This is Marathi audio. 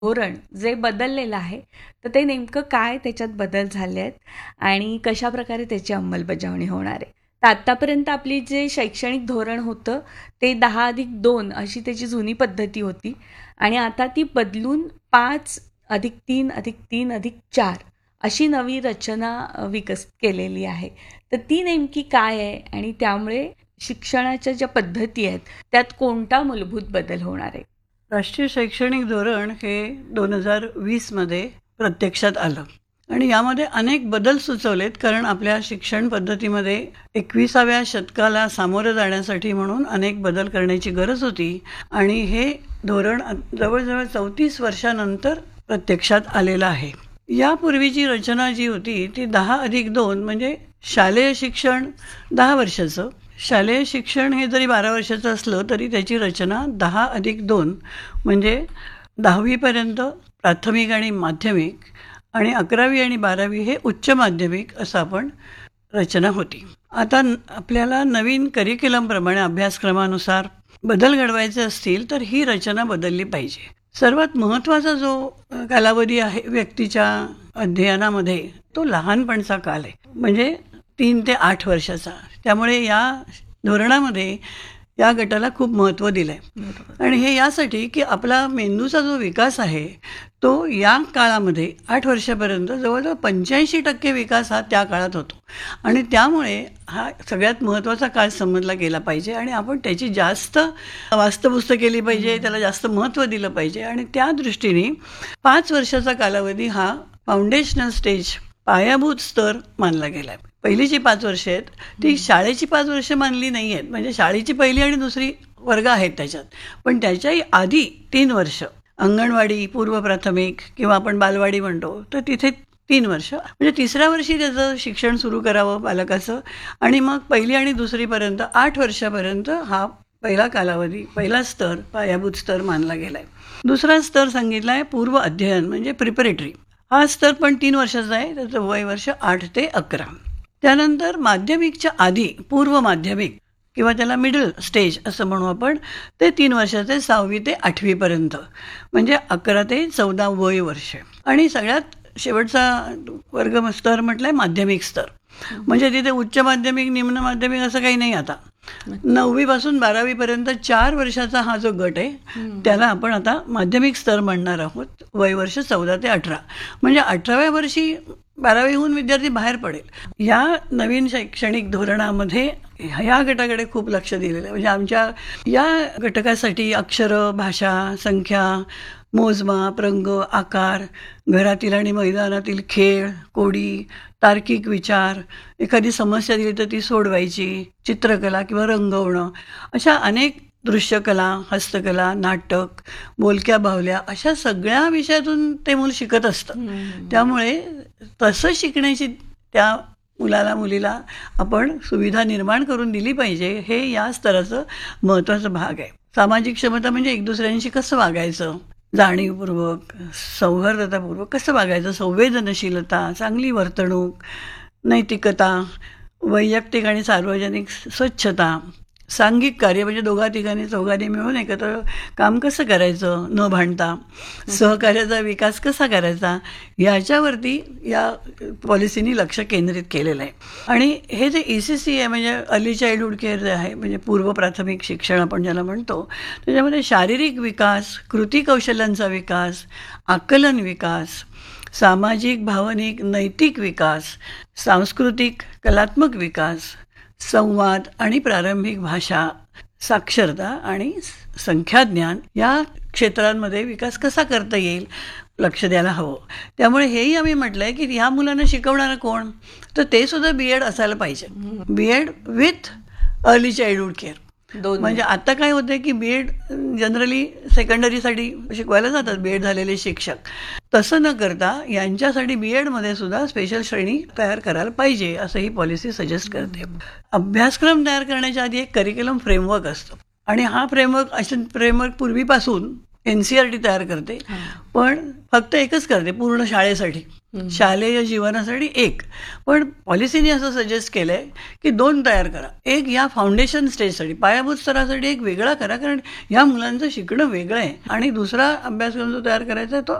धोरण जे बदललेलं आहे, तर ते नेमकं काय त्याच्यात बदल झाले आहेत आणि कशाप्रकारे त्याची अंमलबजावणी होणार आहे. तर आत्तापर्यंत आपली जे शैक्षणिक धोरण होतं ते 10+2 अशी त्याची जुनी पद्धती होती आणि आता ती बदलून 5+3+3+4 अशी नवी रचना विकसित केलेली आहे. तर ती नेमकी काय आहे आणि त्यामुळे शिक्षणाच्या ज्या पद्धती आहेत त्यात कोणता मूलभूत बदल होणार आहे. राष्ट्रीय शैक्षणिक धोरण हे 2020मध्ये प्रत्यक्षात आलं आणि यामध्ये अनेक बदल सुचवलेत, कारण आपल्या शिक्षण पद्धतीमध्ये 21व्या शतकाला सामोरं जाण्यासाठी म्हणून अनेक बदल करण्याची गरज होती आणि हे धोरण जवळजवळ 34 वर्षानंतर प्रत्यक्षात आलेलं आहे. यापूर्वीची रचना जी होती ती 10+2 म्हणजे शालेय शिक्षण 10 वर्षाचं. शालेय शिक्षण हे जरी 12 वर्षाचं असलं तरी त्याची रचना 10+2 म्हणजे 10वीपर्यंत प्राथमिक आणि माध्यमिक आणि 11वी आणि 12वी हे उच्च माध्यमिक असं आपण रचना होती. आता आपल्याला नवीन करिक्युलमप्रमाणे अभ्यासक्रमानुसार बदल घडवायचे असतील तर ही रचना बदलली पाहिजे. सर्वात महत्त्वाचा जो कालावधी आहे व्यक्तीच्या अध्ययनामध्ये तो लहानपणचा काल आहे, म्हणजे 3 ते 8 वर्षाचा. त्यामुळे या धोरणामध्ये या गटाला खूप महत्त्व दिलं आहे आणि हे यासाठी की आपला मेंदूचा जो विकास आहे तो या काळामध्ये 8 वर्षापर्यंत जवळजवळ 85% विकास हा त्या काळात होतो आणि त्यामुळे हा सगळ्यात महत्त्वाचा काळ समजला गेला पाहिजे आणि आपण त्याची जास्त वास्तपुस्त केली पाहिजे, त्याला जास्त महत्त्व दिलं पाहिजे आणि त्या दृष्टीने 5 वर्षाचा कालावधी हा फाउंडेशनल स्टेज पायाभूत स्तर मानला गेला आहे. पहिलीची 5 वर्ष आहेत ती शाळेची 5 वर्ष मानली नाही आहेत, म्हणजे शाळेची पहिली आणि दुसरी वर्ग आहेत त्याच्यात, पण त्याच्याही आधी 3 वर्ष अंगणवाडी, पूर्व प्राथमिक किंवा आपण बालवाडी म्हणतो तर तिथे 3 वर्ष, म्हणजे 3ऱ्या वर्षी त्याचं शिक्षण सुरू करावं बालकाचं आणि मग पहिली आणि दुसरीपर्यंत 8 वर्षापर्यंत हा पहिला कालावधी, पहिला स्तर पायाभूत स्तर मानला गेला आहे. दुसरा स्तर सांगितला आहे पूर्व अध्ययन म्हणजे प्रिपरेटरी. हा स्तर पण 3 वर्षाचा आहे, त्याचं वय वर्ष 8 ते 11. त्यानंतर माध्यमिकच्या आधी पूर्व माध्यमिक किंवा त्याला मिडल स्टेज असं म्हणू आपण, ते 3 वर्षाचे 6वी ते 8वीपर्यंत म्हणजे 11 ते 14 वय वर्ष. आणि सगळ्यात शेवटचा वर्ग स्तर म्हटलंय माध्यमिक स्तर, म्हणजे तिथे उच्च माध्यमिक निम्न माध्यमिक असं काही नाही. आता 9वी पासून 12वीपर्यंत 4 वर्षाचा हा जो गट आहे त्याला आपण आता माध्यमिक स्तर म्हणणार आहोत. वय वर्ष 14 ते 18, म्हणजे 18व्या वर्षी 12वीहून विद्यार्थी बाहेर पडेल. या नवीन शैक्षणिक धोरणामध्ये ह्या गटाकडे खूप लक्ष दिलेलं आहे. म्हणजे आमच्या या घटकासाठी अक्षरं, भाषा, संख्या, मोजमाप, रंग, आकार, घरातील आणि मैदानातील खेळ, कोडी, तार्किक विचार, एखादी समस्या दिली तर ती सोडवायची, चित्रकला किंवा रंगवणं, अशा अनेक दृश्यकला, हस्तकला, नाटक, बोलक्या बाहुल्या अशा सगळ्या विषयातून ते मूल शिकत असतं. त्यामुळे तसं शिकण्याची त्या मुलाला मुलीला आपण सुविधा निर्माण करून दिली पाहिजे, हे या स्तराचं महत्त्वाचा भाग आहे. सामाजिक क्षमता म्हणजे एक दुसऱ्यांशी कसं वागायचं, जाणीवपूर्वक, सौहार्दतापूर्वक कसं वागायचं, संवेदनशीलता, चांगली वर्तणूक, नैतिकता, वैयक्तिक आणि सार्वजनिक स्वच्छता, सांघिक कार्य म्हणजे दोघा-तिघांनी चौघांनी मिळून एकत्र काम कसं करायचं न भांडता, सहकार्याचा विकास कसा करायचा, याच्यावरती या पॉलिसीनी लक्ष केंद्रित केलेलं आहे. आणि हे जे ECC आहे म्हणजे अर्ली चाइल्डहूड केअर जे आहे, म्हणजे पूर्व प्राथमिक शिक्षण आपण ज्याला म्हणतो, त्याच्यामध्ये शारीरिक विकास, कृती कौशल्यांचा विकास, आकलन विकास, सामाजिक, भावनिक, नैतिक विकास, सांस्कृतिक, कलात्मक विकास, संवाद आणि प्रारंभिक भाषा, साक्षरता आणि संख्याज्ञान या क्षेत्रांमध्ये विकास कसा करता येईल लक्ष द्यायला हवं. त्यामुळे हेही आम्ही म्हटलं आहे की ह्या मुलांना शिकवणारं कोण, तर ते सुद्धा BEd असायला पाहिजे. BEd with early childhood care. म्हणजे आता काय होतं की BEd जनरली सेकंडरीसाठी शिकवायला जातात BEd झालेले शिक्षक, तसं न करता यांच्यासाठी BEdमध्ये सुद्धा स्पेशल श्रेणी तयार करायला पाहिजे असं ही पॉलिसी सजेस्ट करते. अभ्यासक्रम तयार करण्याच्या आधी एक करिक्युलम फ्रेमवर्क असतो आणि हा फ्रेमवर्क पूर्वीपासून NCERT तयार करते, पण फक्त एकच करते पूर्ण शाळेसाठी, शालेय जीवनासाठी एक. पण पॉलिसीने असं सजेस्ट केलंय की 2 तयार करा. एक या फाउंडेशन स्टेजसाठी, पायाभूत स्तरासाठी एक वेगळा करा, कारण या मुलांचं शिकणं वेगळं आहे. आणि दुसरा अभ्यासक्रम जो तयार करायचा आहे तो